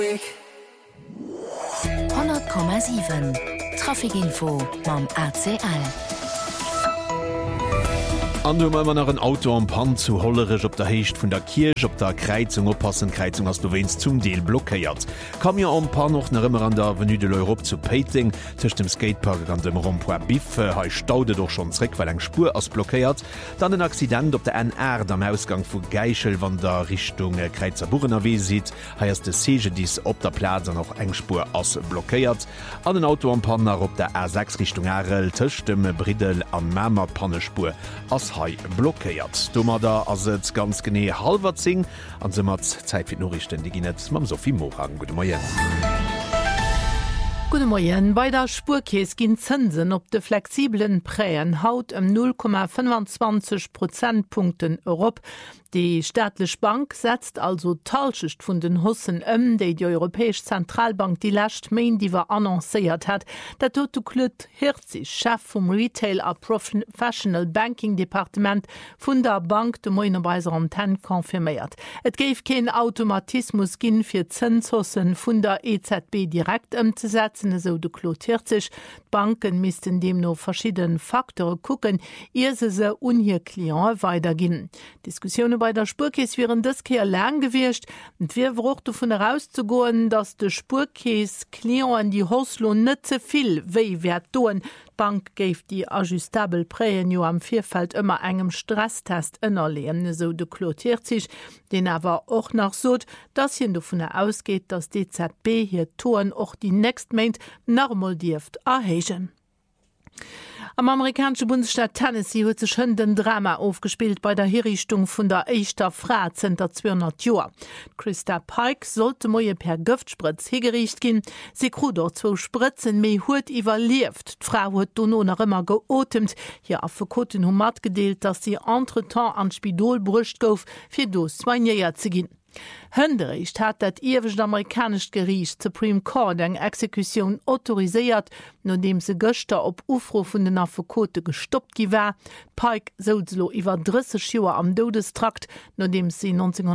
100,7 Trafikinfo mam ACL. An immer nach ein Auto am Pan zu hollerisch op der Hecht vun der Kirch op der Kreizung oppassen Kreizung as du west zum Deel blockéiert. Kam ja am Pan noch nach immer an der Avenue de l'Europe zu Peting tech dem Skatepark an dem Rond-Point Bif ha staude doch schon zreck, weil eng Spur ass blockéiert. Dann den Accident op der NR am Ausgang vu Geichel wann der Richtung Kreizer Burener Wee sieht, heiers de Sege dies op der Plaza noch eng Spur ass blockéiert. An den Auto am Panner op der R6 Richtung Arel tech dem Bridel an Mämer Pannespur ass blockéiert. Dummer da ass et ganz gené halber zing an se mat Zäitfir Norrichten Di net mam Sophie Morang. Gute Morgen. Gute Morgen. Bei der Spurkees ginn Zinsen op de flexiblen Präen haut 0,25 Prozentpunkten op. Die staatliche Bank setzt also Talschicht vun den Hussen déi die Europäisch Zentralbank die lächt Main diewer annoncéiert hat, dat Klut Hirzig, Chef vom Retail a Professional Banking Departement vun der Bank de Moinerbeiser Antenne konfirmiert. Et géif kein Automatismus ginn fir Zinshussen vun der EZB direkt umzusetzen, so de Klut Hirzig. Banken missten dem no verschieden Faktore gucken, ihr se unhir Klient weiterginn. Diskussionen bei der Spurkees wären das Kehr lang gewircht und wir braucht davon herauszugehen, dass der Spurkees Klient die Hoslo nicht so viel weh wert tun. Bank gave die ajustabel Präen jo am Vierfeld immer engem Stresstest innerlehen, so de klotiert sich, den aber auch noch so, dass hin davon ausgeht, dass DZB hier Toren auch die next meint normal dirft erhegen. Am amerikanischen Bundesstaat Tennessee hat sich den Drama aufgespielt bei der Hinrichtung von der Eischter Frau 200 Jahre. Christa Pike sollte morgen per Giftspritz hingerichtet gehen. Sie kriegt dort 2 Spritzen, mehr hat überlebt. Die Frau hat dann noch immer geatmet. Hier auf der Koten hat gedealt, dass sie entretemps an Spidol brücht gouf, für das 2 Jahre zu gehen. Hëndericht hat dat ewig amerikasch Gericht Supreme Court eng Exekution autorisiert, nodem se Göster op Ufro vun den Affokote gestoppt giwer. Pike solltlo iwwer 30 Joer am Todestrakt, nodem sie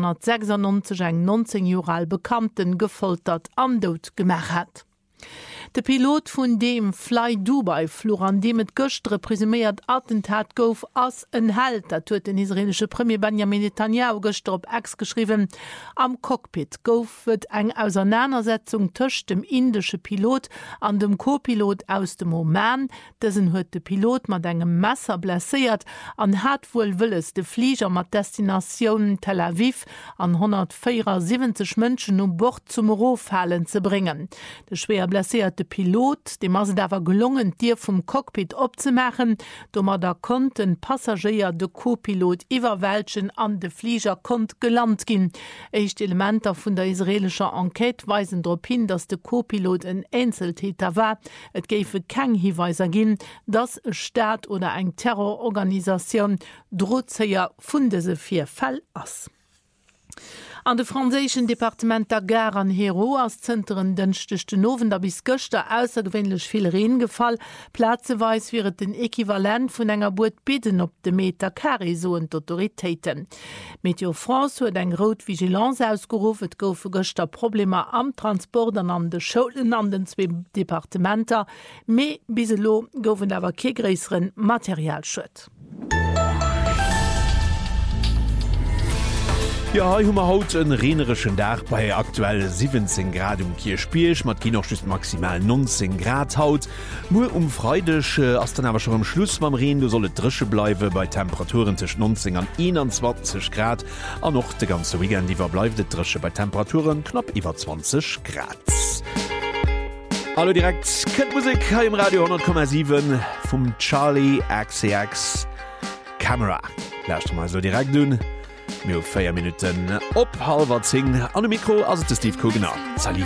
1996 eng 19 Jahre Bekannten gefoltert am Tod gemacht hat. Der Pilot von dem Fly Dubai flog an dem et Göstre präsumiert Attentat gouf ass en Held, dat huet den israelische Premier Benjamin Netanyahu gestern op X geschrieben. Am Cockpit gouf wird eng Auseinandersetzung tëcht dem indische Pilot an dem Co-Pilot aus dem Oman, dessen huet de Pilot mat engem Messer blessiert an hat wohl willes de Flieger mat Destination Tel Aviv an 174 Mënschen Bord zum Rohfallen zu bringen. De schwer blessierte Pilot, dem as dawer gelungen, Dir vom Cockpit opzumachen, dommer da konnten Passagier de Co-Pilot iwwerwälschen an de Flieger kont gelandt gin. Echt Elementer vun der israelischer Enquete weisen darauf hin, dass de Co-Pilot ein Einzeltäter war. Et géife keng Hinweiser gin, dass e Staat oder eng Terrororganisation Drohzeier vun dese 4 Fall ass. An de franzéschen Departement der Gare an Hero aus Zentren dënchtechte Nowen da bis Göster aussergewwenlech viel Reen gefall, Plazeweis wiret den Äquivalent vun enger Boot bidden op de Meter Carré soen d'Autoritéiten. Meteo France huet eng Rot Vigilance ausgerufet goufe Göster Probleme am Transport an de Schulen an den 2 Departementer, méi biselo goufen awer kegréiseren Materialschëtt. Ja, hummer haut en renerischen Dach bei aktuell 17 Grad Kirchspielch, mat gi noch just maximal 19 Grad haut. Mu Freidech ass dann awer schon am Schluss mam Reen, du sollet drische bleiwe bei Temperaturen zwischen 19 an 21 Grad. An noch de ganze Weekend iwwer bleibt de drische bei Temperaturen knapp iwwer 20 Grad. Hallo direkt Musik im Radio 10,7 vum Charlie XCX Camera. Lauscht mal so direkt dun. Mir 4 Minuten op halber 10 an dem Mikro as Steve Kugner. Salut.